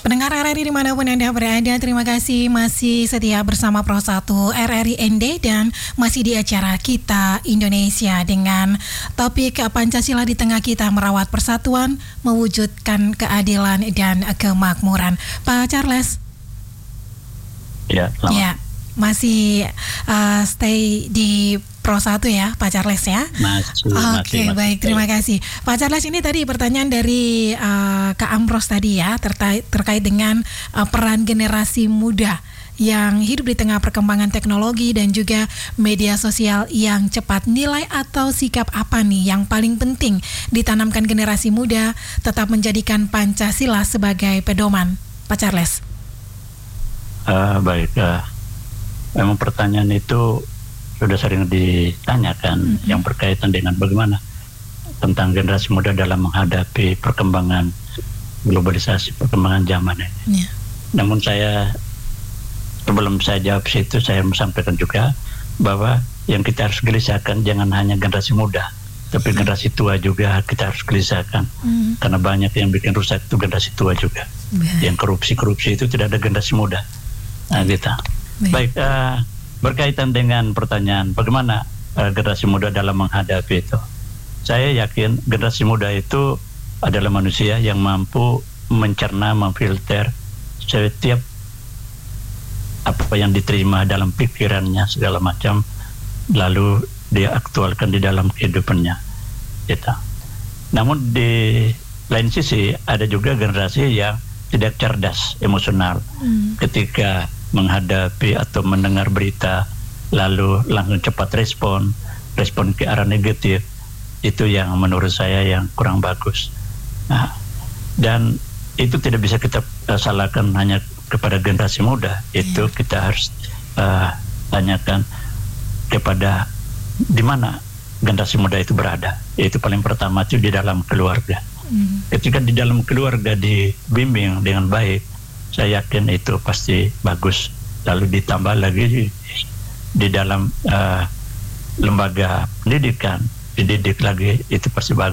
Pendengar RRI dimanapun Anda berada, terima kasih masih setia bersama Pro 1 RRI ND dan masih di acara Kita Indonesia dengan topik Pancasila di tengah kita merawat persatuan, mewujudkan keadilan dan kemakmuran. Pak Charles. Ya, selamat. Ya, masih stay di Pro 1 ya, Pak Charles ya. Oke, baik, terima kasih. Pak Charles, ini tadi pertanyaan dari Kak Amros tadi ya, terkait dengan peran generasi muda yang hidup di tengah perkembangan teknologi dan juga media sosial yang cepat. Nilai atau sikap apa nih yang paling penting ditanamkan generasi muda tetap menjadikan Pancasila sebagai pedoman, Pak Charles? Baik, memang pertanyaan itu sudah sering ditanyakan yang berkaitan dengan bagaimana tentang generasi muda dalam menghadapi perkembangan globalisasi, perkembangan zaman ini. Namun sebelum saya jawab situ, saya sampaikan juga bahwa yang kita harus gelisahkan jangan hanya generasi muda, tapi generasi tua juga kita harus gelisahkan. Karena banyak yang bikin rusak itu generasi tua juga. Yang korupsi itu tidak ada generasi muda. Nah, kita. Baik, berkaitan dengan pertanyaan bagaimana generasi muda dalam menghadapi itu. Saya yakin generasi muda itu adalah manusia yang mampu mencerna, memfilter setiap apa yang diterima dalam pikirannya segala macam, lalu dia aktualkan di dalam kehidupannya. Gitu. Namun di lain sisi ada juga generasi yang tidak cerdas emosional ketika menghadapi atau mendengar berita lalu langsung cepat respon ke arah negatif. Itu yang menurut saya yang kurang bagus. Nah, dan itu tidak bisa kita salahkan hanya kepada generasi muda. Itu kita harus tanyakan kepada di mana generasi muda itu berada. Itu paling pertama itu di dalam keluarga. Ketika di dalam keluarga dibimbing dengan baik, saya yakin itu pasti bagus. Lalu ditambah lagi di dalam lembaga pendidikan, dididik lagi, itu pasti bagus.